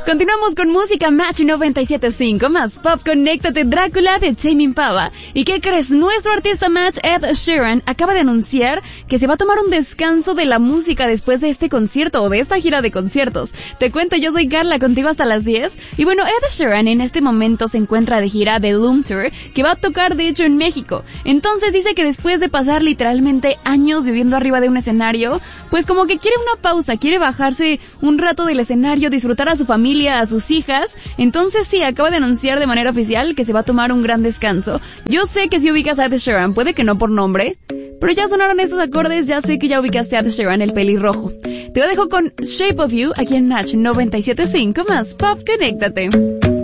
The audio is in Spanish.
Continuamos con música Match 97.5 más Pop. Conéctate, Drácula de Tame Impala. ¿Y qué crees? Nuestro artista Match, Ed Sheeran, acaba de anunciar que se va a tomar un descanso de la música después de este concierto o de esta gira de conciertos. Te cuento, yo soy Carla, contigo hasta las 10. Y bueno, Ed Sheeran en este momento se encuentra de gira de Loom Tour, que va a tocar de hecho en México. Entonces dice que después de pasar literalmente años viviendo arriba de un escenario, pues como que quiere una pausa, quiere bajarse un rato del escenario, disfrutar a su familia, a sus hijas. Entonces sí, acaba de anunciar de manera oficial que se va a tomar un gran descanso. Yo sé que si ubicas a Ed Sheeran, puede que no por nombre, pero ya sonaron estos acordes, ya sé que ya ubicaste a Ed Sheeran, el pelirrojo. Te lo dejo con Shape of You aquí en Match 97.5 más Pop. Conéctate.